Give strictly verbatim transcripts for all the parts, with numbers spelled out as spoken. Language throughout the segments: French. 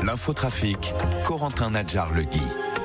l'infotrafic, Corentin Nadjar-Legui.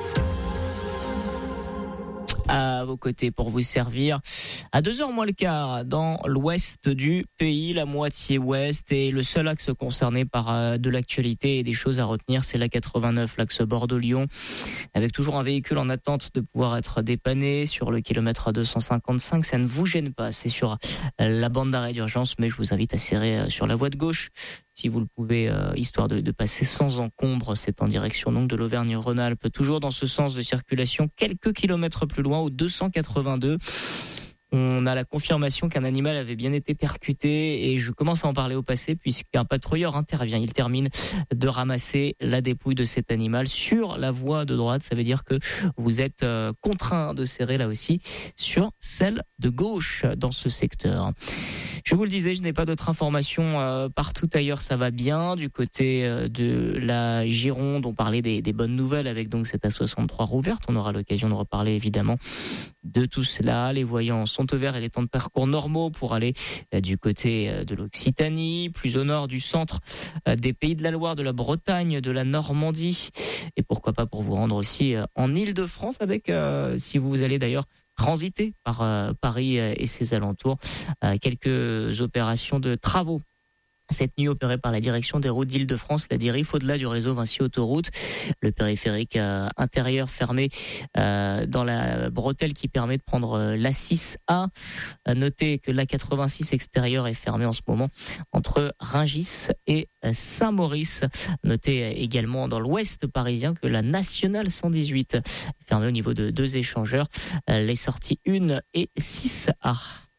À vos côtés pour vous servir à deux heures moins le quart dans l'ouest du pays, la moitié ouest, et le seul axe concerné par euh, de l'actualité et des choses à retenir, c'est l'A quatre-vingt-neuf, l'axe Bordeaux-Lyon, avec toujours un véhicule en attente de pouvoir être dépanné sur le kilomètre deux cent cinquante-cinq. Ça ne vous gêne pas, c'est sur la bande d'arrêt d'urgence, mais je vous invite à serrer sur la voie de gauche si vous le pouvez, euh, histoire de, de passer sans encombre. C'est en direction donc de l'Auvergne-Rhône-Alpes, toujours dans ce sens de circulation, quelques kilomètres plus loin, au deux cent quatre-vingt-deux. On a la confirmation qu'un animal avait bien été percuté, et je commence à en parler au passé puisqu'un patrouilleur intervient. Il termine de ramasser la dépouille de cet animal sur la voie de droite. Ça veut dire que vous êtes euh, contraint de serrer là aussi sur celle de gauche dans ce secteur. Je vous le disais, je n'ai pas d'autres informations. Euh, partout ailleurs, ça va bien. Du côté euh, de la Gironde, on parlait des, des bonnes nouvelles avec donc cette A soixante-trois rouverte. On aura l'occasion de reparler évidemment de tout cela. Les voyants sont au vert et les temps de parcours normaux pour aller euh, du côté euh, de l'Occitanie, plus au nord du centre euh, des Pays de la Loire, de la Bretagne, de la Normandie, et pourquoi pas pour vous rendre aussi euh, en Île-de-France avec, euh, si vous allez d'ailleurs transiter par euh, Paris et ses alentours, euh, quelques opérations de travaux cette nuit opérée par la direction des routes d'Île-de-France, la DIRIF, au-delà du réseau Vinci Autoroute. Le périphérique euh, intérieur fermé euh, dans la bretelle qui permet de prendre euh, l'A six A. Euh, notez que l'A quatre-vingt-six extérieur est fermé en ce moment entre Rungis et euh, Saint-Maurice. Notez euh, également dans l'ouest parisien que la nationale cent dix-huit est fermée au niveau de deux échangeurs, euh, les sorties un et six A.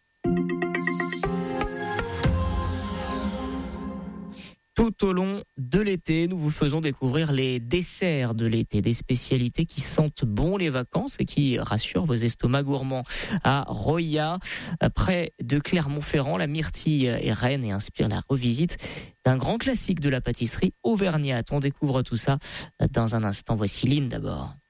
Tout au long de l'été, nous vous faisons découvrir les desserts de l'été, des spécialités qui sentent bon les vacances et qui rassurent vos estomacs gourmands. À Roya, près de Clermont-Ferrand, la myrtille est reine et inspire la revisite d'un grand classique de la pâtisserie auvergnate. On découvre tout ça dans un instant. Voici Lynn d'abord.